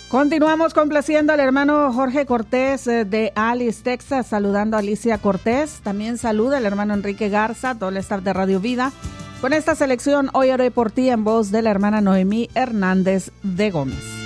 Continuamos complaciendo al hermano Jorge Cortés de Alice, Texas, saludando a Alicia Cortés. También saluda al hermano Enrique Garza, todo el staff de Radio Vida. Con esta selección, Hoy oré por ti, en voz de la hermana Noemí Hernández de Gómez.